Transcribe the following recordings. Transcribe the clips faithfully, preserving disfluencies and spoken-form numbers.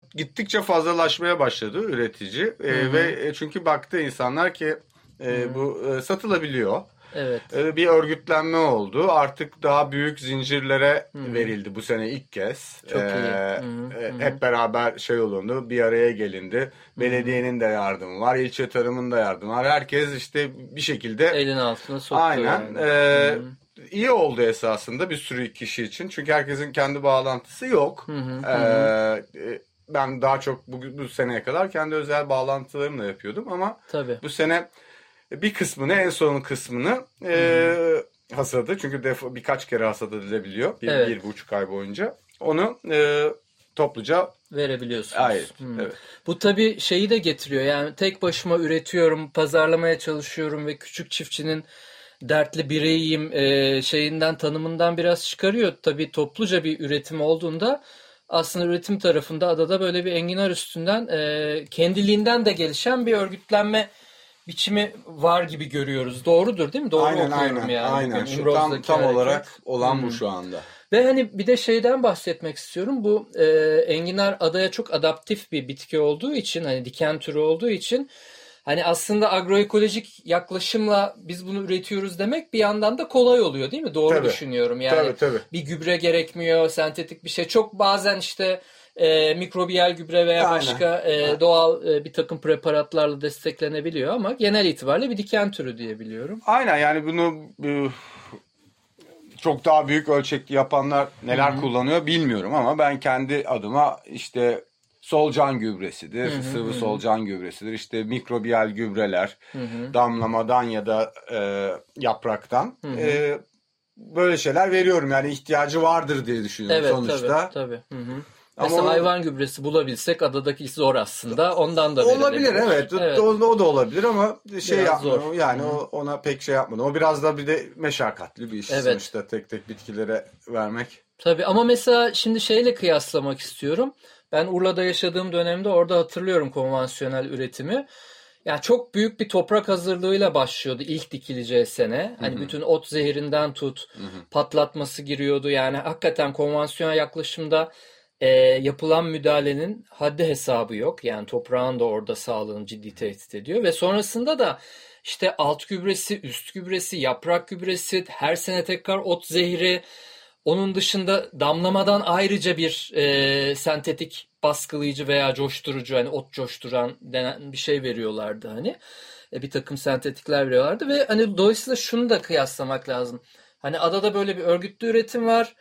gittikçe fazlalaşmaya başladı üretici. E, ve çünkü baktı insanlar ki e, bu e, satılabiliyor. Evet. E, bir örgütlenme oldu. Artık daha büyük zincirlere Hı-hı. verildi bu sene ilk kez. Çok e, iyi. E, hep beraber şey olundu, bir araya gelindi. Belediyenin de yardımı var, ilçe tarımın da yardımı var. Herkes işte bir şekilde elin altına soktu. Aynen. Yani. E, iyi oldu esasında bir sürü kişi için. Çünkü herkesin kendi bağlantısı yok. Hı hı, E, hı. ben daha çok bu, bu seneye kadar kendi özel bağlantılarımla yapıyordum ama Tabii. bu sene bir kısmını, en son kısmını e, hasadı. Çünkü defo, birkaç kere hasat edilebiliyor. Bir, evet. bir buçuk ay boyunca. Onu e, topluca verebiliyorsunuz. Hayır, hmm. evet. Bu tabii şeyi de getiriyor. Yani tek başıma üretiyorum, pazarlamaya çalışıyorum ve küçük çiftçinin dertli bireyiyim e, şeyinden, tanımından biraz çıkarıyor. Tabii topluca bir üretim olduğunda aslında üretim tarafında adada böyle bir enginar üstünden e, kendiliğinden de gelişen bir örgütlenme biçimi var gibi görüyoruz. Doğrudur değil mi? Doğru aynen, okuyorum aynen, yani. Aynen. Şu tam, tam olarak olan hmm. bu şu anda. Ve hani bir de şeyden bahsetmek istiyorum. Bu e, enginar adaya çok adaptif bir bitki olduğu için, hani diken türü olduğu için hani aslında agroekolojik yaklaşımla biz bunu üretiyoruz demek bir yandan da kolay oluyor değil mi? Doğru tabii. düşünüyorum. Yani tabii, tabii. bir gübre gerekmiyor, sentetik bir şey. Çok bazen işte e, mikrobiyal gübre veya Aynen. başka e, doğal e, bir takım preparatlarla desteklenebiliyor ama genel itibariyle bir diken türü diyebiliyorum. Aynen, yani bunu e, çok daha büyük ölçekli yapanlar neler Hı-hı. kullanıyor bilmiyorum ama ben kendi adıma işte solucan gübresidir, Hı-hı. sıvı Hı-hı. solucan gübresidir, işte mikrobiyal gübreler, Hı-hı. damlamadan ya da e, yapraktan e, böyle şeyler veriyorum. Yani ihtiyacı vardır diye düşünüyorum evet, sonuçta. Tabii, tabii. Hı-hı. Mesela Ama hayvan gübresi bulabilsek adadaki zor aslında. Ondan da olabilir, evet. evet. O, o da olabilir ama şey yapmıyor. Yani Hı-hı. o, ona pek şey yapmadı. O biraz da bir de meşakkatli bir iş evet. sonuçta tek tek bitkilere vermek. Tabii ama mesela şimdi şeyle kıyaslamak istiyorum. Ben Urla'da yaşadığım dönemde orada hatırlıyorum konvansiyonel üretimi. Yani çok büyük bir toprak hazırlığıyla başlıyordu ilk dikileceği sene. Hani Hı-hı. bütün ot zehirinden tut, Hı-hı. patlatması giriyordu. Yani hakikaten konvansiyonel yaklaşımda e, yapılan müdahalenin haddi hesabı yok. Yani toprağın da orada sağlığını ciddi tehdit ediyor. Ve sonrasında da işte alt gübresi, üst gübresi, yaprak gübresi, her sene tekrar ot zehri. Onun dışında damlamadan ayrıca bir e, sentetik baskılayıcı veya coşturucu, hani ot coşturan denen bir şey veriyorlardı hani. E, bir takım sentetikler veriyorlardı ve hani dolayısıyla şunu da kıyaslamak lazım. Hani adada böyle bir örgütlü üretim var.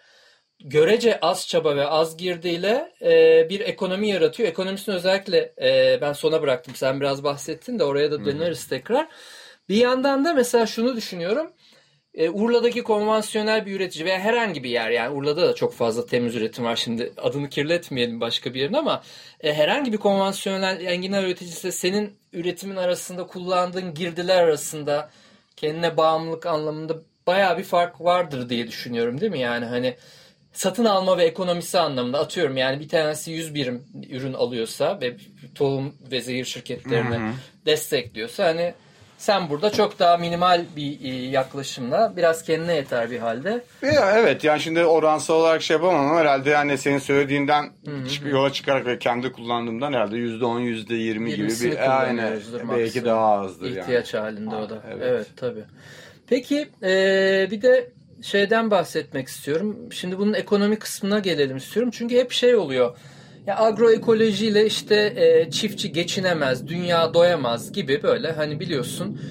Görece az çaba ve az girdiyle e, bir ekonomi yaratıyor. Ekonomisini özellikle e, ben sona bıraktım. Sen biraz bahsettin de oraya da döneriz tekrar. Bir yandan da mesela şunu düşünüyorum. E, Urla'daki konvansiyonel bir üretici veya herhangi bir yer, yani Urla'da da çok fazla temiz üretim var, şimdi adını kirletmeyelim başka bir yerin ama e, herhangi bir konvansiyonel enginar üreticisi senin üretimin arasında kullandığın girdiler arasında kendine bağımlılık anlamında bayağı bir fark vardır diye düşünüyorum değil mi? Yani hani satın alma ve ekonomisi anlamında atıyorum yani bir tanesi yüz birim ürün alıyorsa ve tohum ve zehir şirketlerini hı hı. destekliyorsa hani sen burada çok daha minimal bir yaklaşımla biraz kendine yeter bir halde. Ya, evet yani şimdi oransal olarak şey yapamam ama herhalde yani senin söylediğinden Hı-hı. yola çıkarak ve kendi kullandığımdan herhalde yüzde on yüzde yirmi gibi bir aynen belki daha azdır yani. İhtiyaç halinde ha, o da. Evet, evet tabii. Peki ee, bir de şeyden bahsetmek istiyorum. Şimdi bunun ekonomi kısmına gelelim istiyorum. Çünkü hep şey oluyor. Ya agroekolojiyle işte e, çiftçi geçinemez, dünya doyamaz gibi böyle hani biliyorsun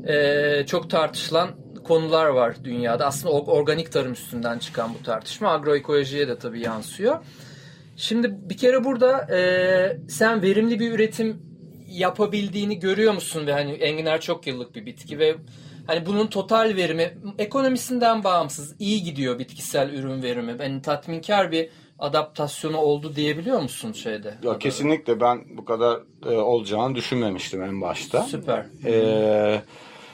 e, çok tartışılan konular var dünyada. Aslında organik tarım üstünden çıkan bu tartışma agroekolojiye de tabii yansıyor. Şimdi bir kere burada e, sen verimli bir üretim yapabildiğini görüyor musun? Ve hani enginar çok yıllık bir bitki ve hani bunun total verimi ekonomisinden bağımsız iyi gidiyor, bitkisel ürün verimi. Yani tatminkar bir adaptasyonu oldu diyebiliyor musun şeyde? Ya kesinlikle ben bu kadar e, olacağını düşünmemiştim en başta. Süper. Ee,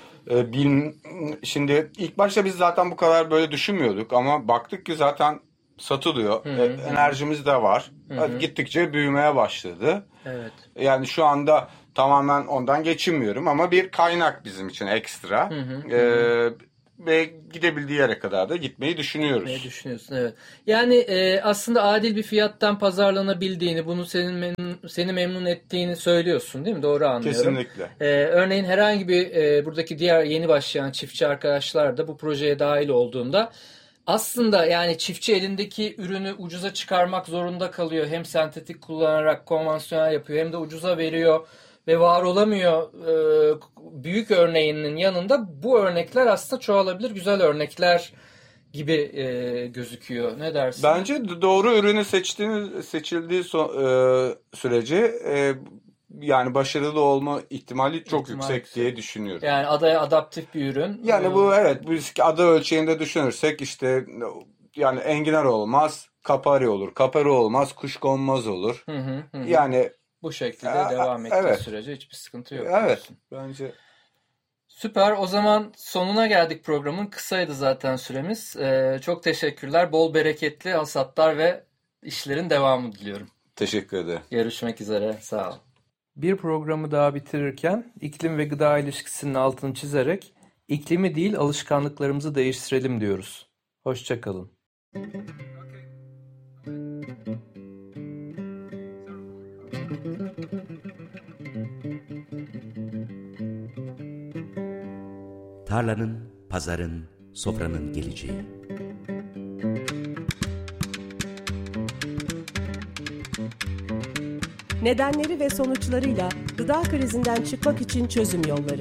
e, bil, şimdi ilk başta biz zaten bu kadar böyle düşünmüyorduk ama baktık ki zaten satılıyor. Hı hı. E, enerjimiz de var. Hı hı. Gittikçe büyümeye başladı. Evet. Yani şu anda tamamen ondan geçinmiyorum ama bir kaynak bizim için ekstra. Hı hı. Ee, ve gidebildiği yere kadar da gitmeyi düşünüyoruz. Ne düşünüyorsun? Evet. Yani e, aslında adil bir fiyattan pazarlanabildiğini, bunu senin memnun, seni memnun ettiğini söylüyorsun, değil mi? Doğru anlıyorum. Kesinlikle. E, örneğin herhangi bir e, buradaki diğer yeni başlayan çiftçi arkadaşlar da bu projeye dahil olduğunda aslında yani çiftçi elindeki ürünü ucuza çıkarmak zorunda kalıyor. Hem sentetik kullanarak konvansiyonel yapıyor, hem de ucuza veriyor ve var olamıyor. Ee, büyük örneğinin yanında bu örnekler aslında çoğalabilir, güzel örnekler gibi e, gözüküyor. Ne dersin? Bence doğru ürünü seçtiğiniz seçildiği so, e, sürece e, yani başarılı olma ihtimali çok İhtimal yüksek yüksek. diye düşünüyorum. Yani adaya adaptif bir ürün. Yani bu evet bu ada ölçeğinde düşünürsek işte yani enginar olmaz, kapari olur. Kapari olmaz, kuşkonmaz olur. Hı hı hı. Yani bu şekilde e, devam ettiği evet. sürece hiçbir sıkıntı yok. Evet. Diyorsun. Bence Süper. O zaman sonuna geldik programın. Kısaydı zaten süremiz. Ee, çok teşekkürler. Bol bereketli hasatlar ve işlerin devamı diliyorum. teşekkür ederim. Görüşmek üzere. Sağ ol. Bir programı daha bitirirken iklim ve gıda ilişkisinin altını çizerek iklimi değil alışkanlıklarımızı değiştirelim diyoruz. Hoşça kalın. Tarlanın, pazarın, sofranın geleceği. Nedenleri ve sonuçlarıyla gıda krizinden çıkmak için çözüm yolları.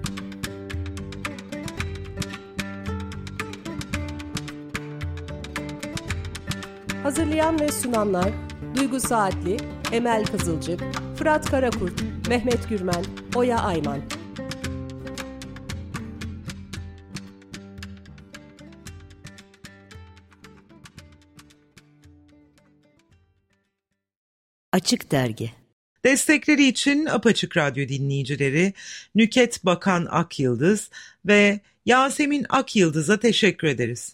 Hazırlayan ve sunanlar Duygu Saatli, Emel Kızılcık, Fırat Karakurt, Mehmet Gürmen, Oya Ayman. Açık Dergi. Destekleri için Apaçık Radyo dinleyicileri Nüket Bakan Akyıldız ve Yasemin Akyıldız'a teşekkür ederiz.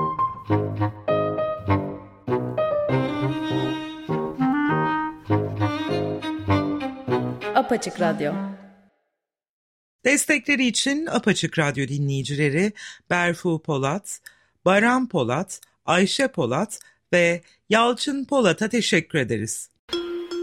Apaçık Radyo. Destekleri için Apaçık Radyo dinleyicileri Berfu Polat, Baran Polat, Ayşe Polat ve Yalçın Polat'a teşekkür ederiz.